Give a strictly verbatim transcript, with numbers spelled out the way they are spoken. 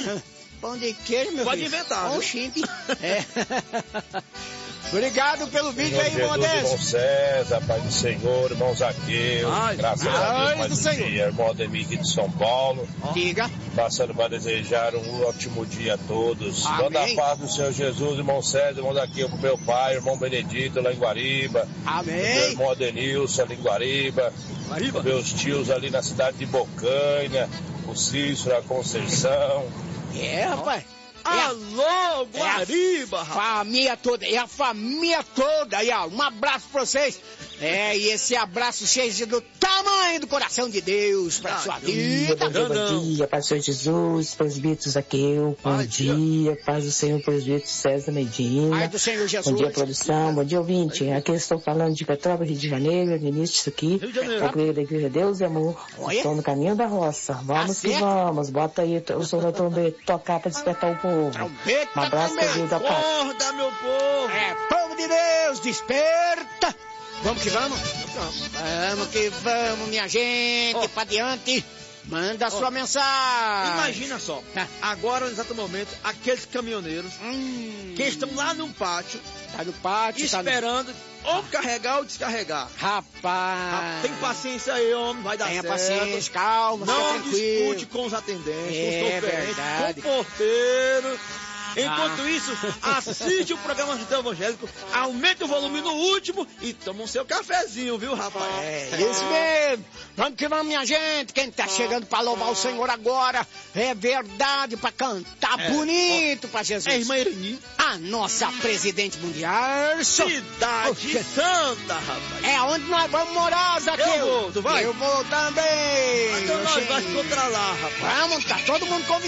Pão de queijo, meu Pode filho. inventar, Um chimpe. É. Obrigado pelo vídeo Senhor aí, irmão Jesus, Adésio. irmão César, Pai do Senhor, irmão Zaqueu, Ai, graças ai a Deus, do mais um Senhor. dia, irmão Ademir aqui de São Paulo, Diga. passando para desejar um ótimo dia a todos. Amém. Toda a paz do Senhor Jesus, irmão César, irmão Zaqueu, pro meu pai, irmão Benedito lá em Guariba, meu Amém. irmão Adenilson ali em Guariba, Guariba. meus tios ali na cidade de Bocaina, o Cícero, a Conceição. É, rapaz. Alô, Guariba, É a rapaz. família toda, é a família toda aí, ó. Um abraço pra vocês. É, e esse abraço cheio do tamanho do coração de Deus pra Ah, sua Bom dia, vida. bom dia, Grandão. bom dia, Paz do Senhor Jesus, presbítero Zaqueu, bom Ai, dia, Paz do Senhor, presbítero César Medina, Ai do Senhor Jesus. bom dia, produção, bom dia, ouvinte, aqui eu estou falando de Petrópolis, Rio de Janeiro, Vinícius aqui, Rio de Janeiro. da igreja, da igreja Deus e Amor, Olha. estou no caminho da roça, vamos Tá que certo. vamos, bota aí o som da trombeta, tocar para despertar o povo, Trombeta um abraço, também. presbítero da paz. Acorda, meu povo. É, povo de Deus, desperta. Vamos que vamos. Vamos que vamos, minha gente, Ó. pra diante. Manda a sua mensagem. Imagina só, Ah. agora, no exato momento, aqueles caminhoneiros Hum, que estão lá no pátio, tá no pátio, tá no... esperando ou carregar ou descarregar. Rapaz. Ah, tem paciência aí, homem, vai dar Tenha certo. paciência, calma, fica Não tranquilo. discute com os atendentes, É com os conferentes, verdade. com o porteiro. Enquanto Ah. isso, assiste o programa Agitão Evangélico, aumente o volume no último e toma o seu cafezinho, viu, rapaz? É isso mesmo. Vamos que vamos, minha gente. Quem tá chegando pra louvar o Senhor agora é verdade, pra cantar É. bonito pra Jesus. É a irmã Ireni, A nossa presidente mundial. Cidade Santa, rapaz. É onde nós vamos morar, Zaqueu. Eu vou, tu vai? Eu vou também. Então nós Oxê. vamos encontrar lá, rapaz. Vamos, tá todo mundo convidado.